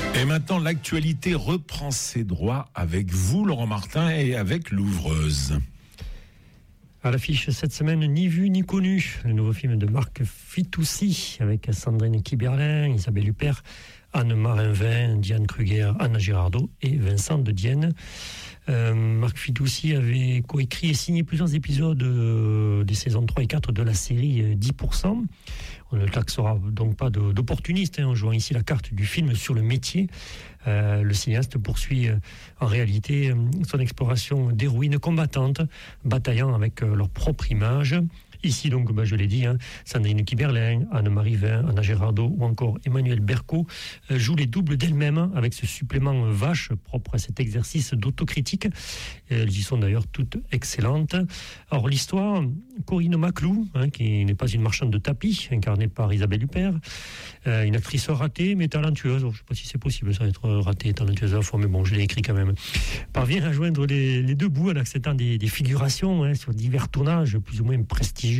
Et maintenant, l'actualité reprend ses droits avec vous, Laurent Martin, et avec l'ouvreuse. À l'affiche cette semaine, Ni vu ni connu, le nouveau film de Marc Fitoussi avec Sandrine Kiberlin, Isabelle Huppert, Anne Marinvin, Diane Kruger, Anna Girardot et Vincent de Dienne. Marc Fitoussi avait coécrit et signé plusieurs épisodes des saisons 3 et 4 de la série 10%. On ne le taxera donc pas d'opportuniste, en jouant ici la carte du film sur le métier. Le cinéaste poursuit en réalité son exploration d'héroïnes combattantes, bataillant avec leur propre image. Ici, donc, je l'ai dit, Sandrine Kiberlin, Anne-Marie Vin, Anna Girardot ou encore Emmanuel Berco jouent les doubles d'elles-mêmes avec ce supplément vache propre à cet exercice d'autocritique. Elles y sont d'ailleurs toutes excellentes. Alors, l'histoire, Corinne Maclou, qui n'est pas une marchande de tapis, incarnée par Isabelle Huppert, une actrice ratée mais talentueuse. Je ne sais pas si c'est possible, ça, être ratée et talentueuse à la fois, mais bon, je l'ai écrit quand même. Parvient à joindre les deux bouts en acceptant des figurations sur divers tournages plus ou moins prestigieux.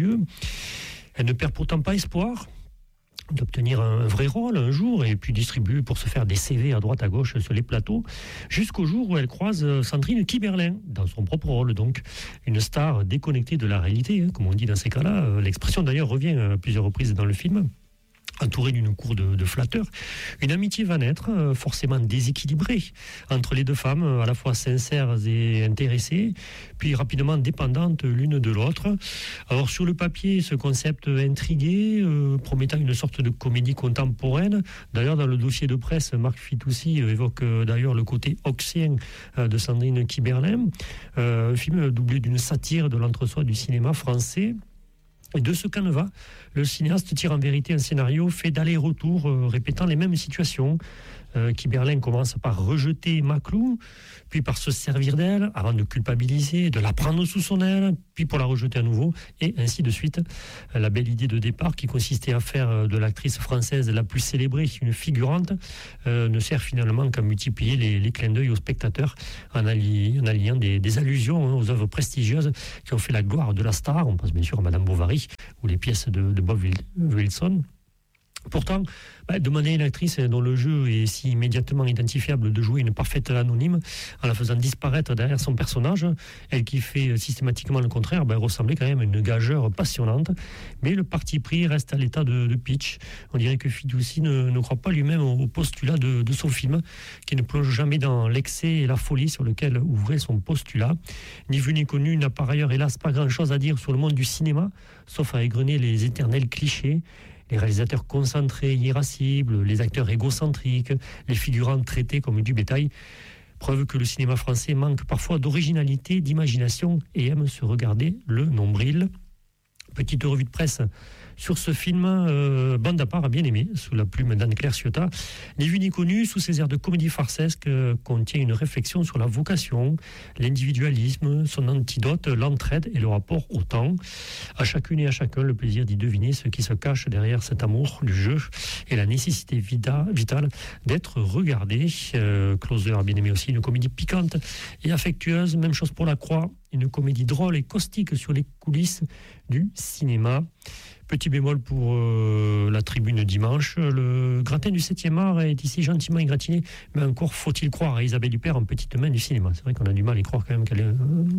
Elle ne perd pourtant pas espoir d'obtenir un vrai rôle un jour et puis distribue pour se faire des CV à droite à gauche sur les plateaux jusqu'au jour où elle croise Sandrine Kiberlin dans son propre rôle, donc une star déconnectée de la réalité, comme on dit dans ces cas-là. L'expression d'ailleurs revient à plusieurs reprises dans le film. Entourée d'une cour de flatteurs, une amitié va naître, forcément déséquilibrée, entre les deux femmes, à la fois sincères et intéressées, puis rapidement dépendantes l'une de l'autre. Alors sur le papier, ce concept intrigué, promettant une sorte de comédie contemporaine. D'ailleurs, dans le dossier de presse, Marc Fitoussi évoque d'ailleurs le côté oxien de Sandrine Kiberlin, un film doublé d'une satire de l'entre-soi du cinéma français. Et de ce canevas, le cinéaste tire en vérité un scénario fait d'aller-retour, répétant les mêmes situations. Kiberlin commence par rejeter Maclou, puis par se servir d'elle, avant de culpabiliser, de la prendre sous son aile, puis pour la rejeter à nouveau, et ainsi de suite. La belle idée de départ, qui consistait à faire de l'actrice française la plus célébrée une figurante, ne sert finalement qu'à multiplier les clins d'œil aux spectateurs, en alliant des allusions aux œuvres prestigieuses qui ont fait la gloire de la star. On pense bien sûr à Madame Bovary, ou les pièces de Bob Wilson. Pourtant, demander à une actrice dont le jeu est si immédiatement identifiable de jouer une parfaite anonyme en la faisant disparaître derrière son personnage, elle qui fait systématiquement le contraire, ressemblait quand même à une gageure passionnante. Mais le parti pris reste à l'état de pitch. On dirait que Fitoussi ne croit pas lui-même au postulat de son film, qui ne plonge jamais dans l'excès et la folie sur lequel ouvrait son postulat. Ni vu ni connu n'a par ailleurs hélas pas grand-chose à dire sur le monde du cinéma, sauf à égrener les éternels clichés. Les réalisateurs concentrés, irascibles, les acteurs égocentriques, les figurants traités comme du bétail. Preuve que le cinéma français manque parfois d'originalité, d'imagination et aime se regarder le nombril. Petite revue de presse sur ce film, bande à part a bien aimé, sous la plume d'Anne-Claire Ciotat. Ni vu ni connu, sous ses airs de comédie farcesque, contient une réflexion sur la vocation, l'individualisme, son antidote, l'entraide et le rapport au temps. À chacune et à chacun, le plaisir d'y deviner ce qui se cache derrière cet amour du jeu et la nécessité vitale d'être regardé. Closer a bien aimé aussi, une comédie piquante et affectueuse. Même chose pour La Croix, une comédie drôle et caustique sur les coulisses du cinéma. Petit bémol pour la tribune dimanche. Le gratin du 7e art est ici gentiment égratigné, mais encore faut-il croire à Isabelle Huppert en petite main du cinéma. C'est vrai qu'on a du mal à y croire quand même qu'elle ait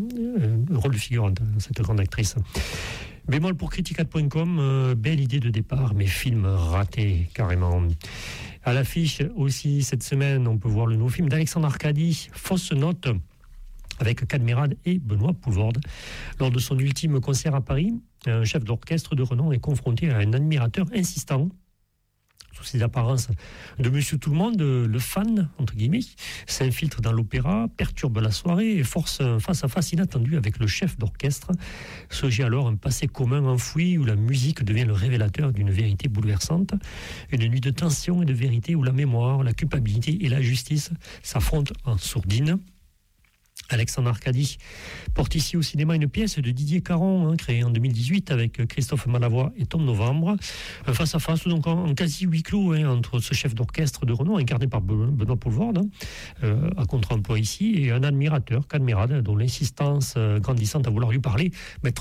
un rôle de figurante, cette grande actrice. Bémol pour Criticat.com, belle idée de départ, mais film raté carrément. À l'affiche aussi cette semaine, on peut voir le nouveau film d'Alexandre Arcadi, Fausse Note, avec Cadmerade et Benoît Poulvorde. Lors de son ultime concert à Paris, un chef d'orchestre de renom est confronté à un admirateur insistant, sous ses apparences de Monsieur Tout-le-Monde, le fan, entre guillemets, s'infiltre dans l'opéra, perturbe la soirée et force un face-à-face inattendu avec le chef d'orchestre. Surgit alors un passé commun enfoui où la musique devient le révélateur d'une vérité bouleversante. Une nuit de tension et de vérité où la mémoire, la culpabilité et la justice s'affrontent en sourdine. Alexandre Arcadi porte ici au cinéma une pièce de Didier Caron, créée en 2018 avec Christophe Malavoie et Tom Novembre. Un face-à-face donc en quasi huis clos entre ce chef d'orchestre de renom, incarné par Benoît Poulvorde, à contre-emploi ici, et un admirateur, Cadmerade, dont l'insistance grandissante à vouloir lui parler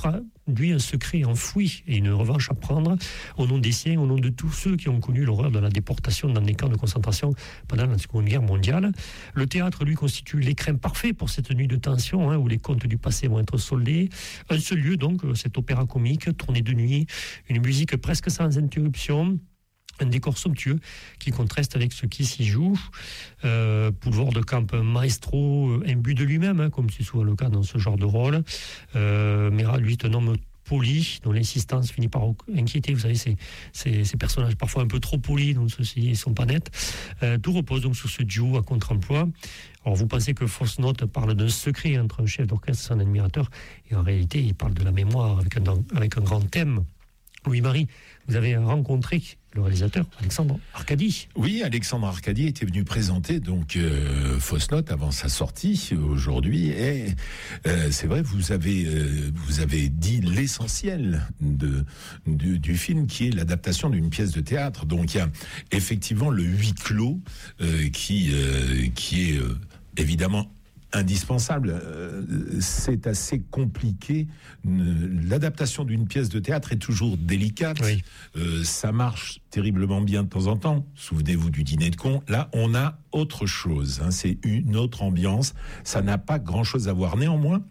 conduit un secret enfoui et une revanche à prendre au nom des siens, au nom de tous ceux qui ont connu l'horreur de la déportation dans des camps de concentration pendant la Seconde Guerre mondiale. Le théâtre, lui, constitue l'écrin parfait pour cette nuit de tension, où les contes du passé vont être soldés. Un seul lieu, donc, cet opéra comique, tourné de nuit, une musique presque sans interruption, un décor somptueux qui contraste avec ce qui s'y joue. Poulvord de Camp, un maestro imbu de lui-même, comme c'est souvent le cas dans ce genre de rôle. Mérad, lui, est un homme poli, dont l'insistance finit par inquiéter. Vous savez, ces personnages parfois un peu trop polis, dont ceux-ci ne sont pas nets. Tout repose donc sur ce duo à contre-emploi. Alors, vous pensez que Fausse Note parle d'un secret entre un chef d'orchestre et son admirateur, et en réalité, il parle de la mémoire avec un grand thème. Louis-Marie, vous avez rencontré le réalisateur Alexandre Arcadi. Oui, Alexandre Arcadi était venu présenter donc Fausse Note avant sa sortie aujourd'hui, et c'est vrai, vous avez dit l'essentiel du film, qui est l'adaptation d'une pièce de théâtre. Donc il y a effectivement le huis clos qui est évidemment indispensable. C'est assez compliqué. L'adaptation d'une pièce de théâtre est toujours délicate. Oui. Ça marche terriblement bien de temps en temps. Souvenez-vous du Dîner de cons. Là, on a autre chose. C'est une autre ambiance. Ça n'a pas grand-chose à voir. Néanmoins,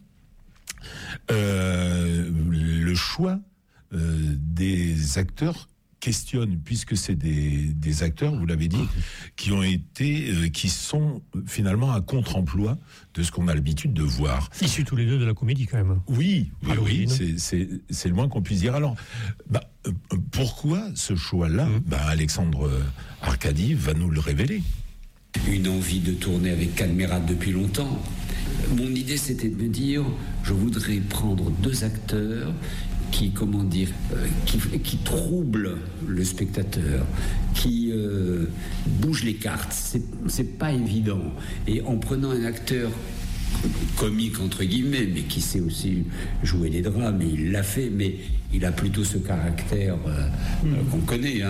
le choix des acteurs questionne, puisque c'est des acteurs, vous l'avez dit, qui sont finalement à contre-emploi de ce qu'on a l'habitude de voir. Issus tous les deux de la comédie, quand même. Oui, c'est le moins qu'on puisse dire. Alors, pourquoi ce choix-là? Alexandre Arcadi va nous le révéler. Une envie de tourner avec Cadmerade depuis longtemps. Mon idée, c'était de me dire, je voudrais prendre deux acteurs qui trouble le spectateur, qui bouge les cartes. C'est pas évident. Et en prenant un acteur comique entre guillemets, mais qui sait aussi jouer les drames, et il l'a fait, mais il a plutôt ce caractère qu'on connaît.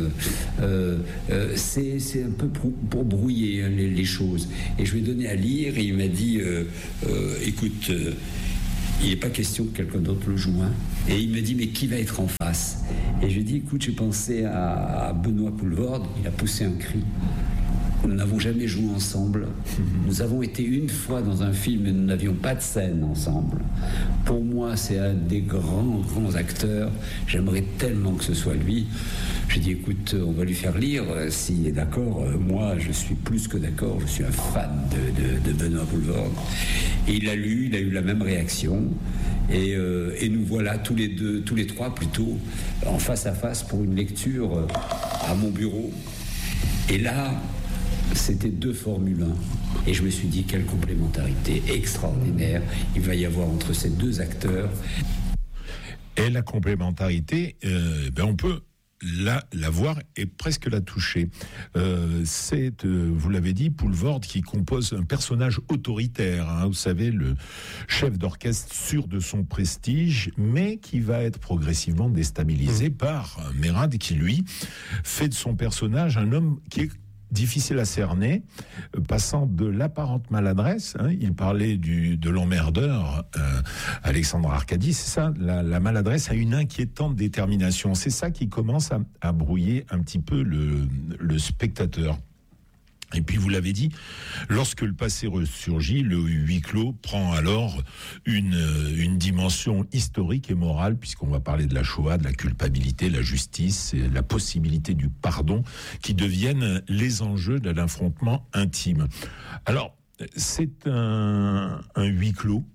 C'est un peu pour brouiller les choses. Et je lui ai donné à lire, et il m'a dit écoute, il n'est pas question que quelqu'un d'autre le joue. Et il me dit, mais qui va être en face? Et je lui ai dit, écoute, j'ai pensé à Benoît Poulvord. Il a poussé un cri. Nous n'avons jamais joué ensemble. Nous avons été une fois dans un film, mais nous n'avions pas de scène ensemble. Pour moi, c'est un des grands acteurs. J'aimerais tellement que ce soit lui. J'ai dit, écoute, on va lui faire lire. S'il est d'accord, moi, je suis plus que d'accord. Je suis un fan de Benoît Poulvord. Et il a lu, il a eu la même réaction. Et nous voilà tous les trois plutôt, en face à face pour une lecture à mon bureau. Et là, c'était 2 Formule 1. Et je me suis dit, quelle complémentarité extraordinaire il va y avoir entre ces deux acteurs. Et la complémentarité, on peut la voir et presque la toucher. C'est, vous l'avez dit, Poulvord qui compose un personnage autoritaire, vous savez, le chef d'orchestre sûr de son prestige, mais qui va être progressivement déstabilisé par Mérad, qui lui fait de son personnage un homme qui est difficile à cerner, passant de l'apparente maladresse, il parlait de l'emmerdeur, Alexandre Arcadi, c'est ça, la maladresse à une inquiétante détermination. C'est ça qui commence à brouiller un petit peu le spectateur. Et puis, vous l'avez dit, lorsque le passé ressurgit, le huis clos prend alors une dimension historique et morale, puisqu'on va parler de la Shoah, de la culpabilité, la justice, et la possibilité du pardon, qui deviennent les enjeux de l'affrontement intime. Alors, c'est un huis clos,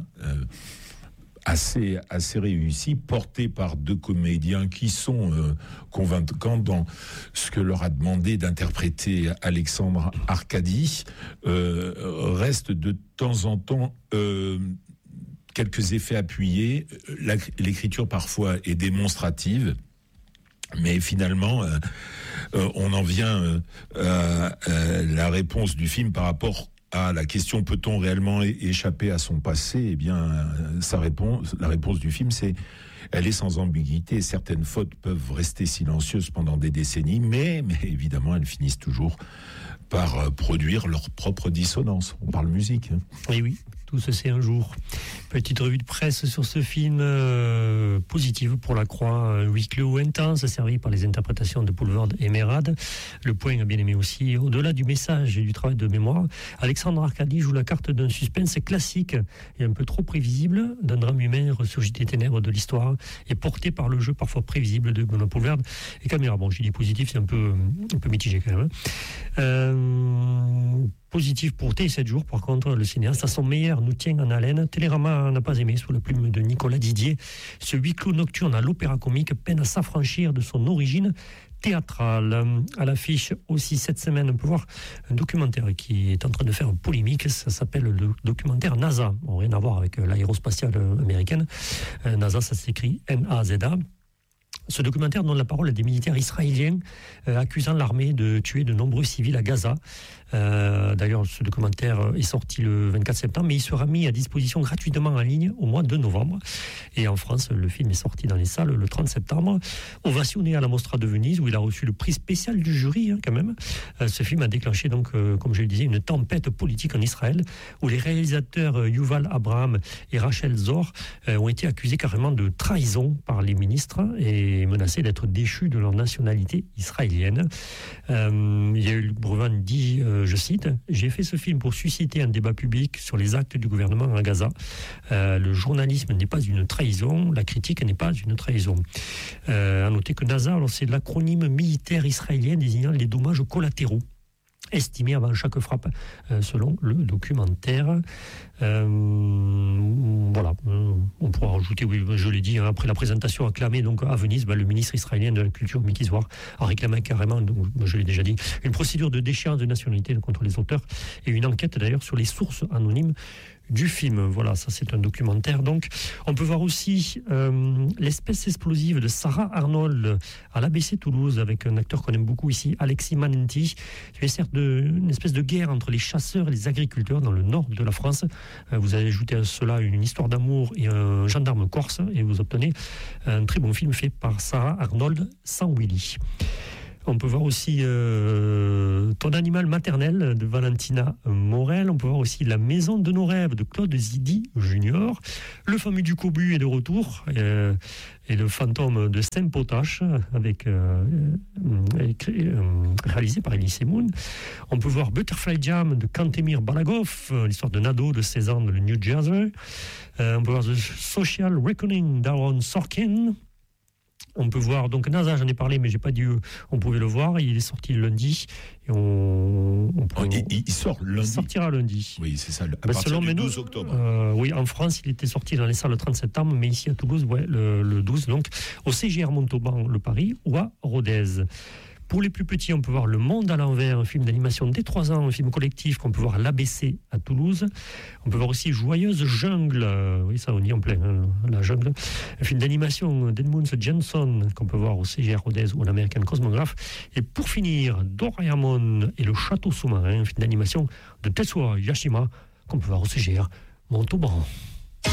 assez réussi, porté par 2 comédiens qui sont convaincants dans ce que leur a demandé d'interpréter Alexandre Arcadi. Reste de temps en temps quelques effets appuyés. L'écriture parfois est démonstrative, mais finalement on en vient à la réponse du film par rapport à la question, peut-on réellement échapper à son passé? Eh bien, la réponse du film, c'est Elle est sans ambiguïté. Certaines fautes peuvent rester silencieuses pendant des décennies, mais évidemment, elles finissent toujours par produire leur propre dissonance. On parle musique. Et oui, tout se sait un jour. Petite revue de presse sur ce film, positive pour la Croix, un huis clos intense, servi par les interprétations de Poulvord et Merad. Le Point a bien aimé aussi, au-delà du message et du travail de mémoire, Alexandre Arcadi joue la carte d'un suspense classique et un peu trop prévisible, d'un drame humain ressurgi des ténèbres de l'histoire et porté par le jeu parfois prévisible de Benoît Poulvord et Caméra. Bon, j'ai dit positif, c'est un peu mitigé quand même. Positif pour T7 jours, par contre, le cinéaste à son meilleur nous tient en haleine. Télérama n'a pas aimé, sous la plume de Nicolas Didier. Ce huis clos nocturne à l'opéra comique peine à s'affranchir de son origine théâtrale. À l'affiche aussi cette semaine, on peut voir un documentaire qui est en train de faire polémique. Ça s'appelle le documentaire NASA. Bon, rien à voir avec l'aérospatiale américaine. NASA, ça s'écrit N-A-Z-A. Ce documentaire donne la parole à des militaires israéliens accusant l'armée de tuer de nombreux civils à Gaza. D'ailleurs, ce documentaire est sorti le 24 septembre, mais il sera mis à disposition gratuitement en ligne au mois de novembre. Et en France, le film est sorti dans les salles le 30 septembre. Ovationné à la Mostra de Venise, où il a reçu le prix spécial du jury, quand même. Ce film a déclenché, donc, comme je le disais, une tempête politique en Israël, où les réalisateurs Yuval Abraham et Rachel Zor ont été accusés carrément de trahison par les ministres et menacés d'être déchus de leur nationalité israélienne. Il y a eu le Brevan dit, je cite, « J'ai fait ce film pour susciter un débat public sur les actes du gouvernement à Gaza. Le journalisme n'est pas une trahison, la critique n'est pas une trahison. » À noter que NASA, alors, c'est l'acronyme militaire israélien désignant les dommages collatéraux estimé avant chaque frappe, selon le documentaire. Voilà, on pourra rajouter, oui, je l'ai dit, après la présentation acclamée donc, à Venise, le ministre israélien de la Culture, Miki Zohar, a réclamé carrément, donc, je l'ai déjà dit, une procédure de déchéance de nationalité contre les auteurs et une enquête d'ailleurs sur les sources anonymes du film. Voilà, ça c'est un documentaire. Donc, on peut voir aussi l'espèce explosive de Sarah Arnold à l'ABC Toulouse avec un acteur qu'on aime beaucoup ici, Alexis Manenti. C'est certes une espèce de guerre entre les chasseurs et les agriculteurs dans le nord de la France. Vous avez ajouté à cela une histoire d'amour et un gendarme corse et vous obtenez un très bon film fait par Sarah Arnold sans Willy. On peut voir aussi Ton animal maternel de Valentina Morel. On peut voir aussi La maison de nos rêves de Claude Zidi Junior. Le fameux du Cobu est de retour. Et le fantôme de Saint-Potache avec réalisé par Elie Semoun. On peut voir Butterfly Jam de Kantemir Balagov, l'histoire de Nado de 16 ans dans le New Jersey. On peut voir The Social Reckoning d'Aaron Sorkin. On peut voir, donc NASA, j'en ai parlé, mais j'ai pas dit on pouvait le voir. Il est sorti lundi. Et il sort lundi. Il sortira lundi. Oui, c'est ça, à partir du 12 octobre. Oui, en France, il était sorti dans les salles le 30 septembre, mais ici à Toulouse, le 12, donc au CGR Montauban, le Paris, ou à Rodez. Pour les plus petits, on peut voir Le Monde à l'envers, un film d'animation dès 3 ans, un film collectif qu'on peut voir à l'ABC à Toulouse. On peut voir aussi Joyeuse Jungle, oui ça on y est en plein, la jungle. Un film d'animation d'Edmunds Jensen qu'on peut voir au CGR Rodez ou à l'American Cosmograph. Et pour finir, Doraemon et le Château sous-marin, un film d'animation de Tetsuo Yashima qu'on peut voir au CGR Montauban.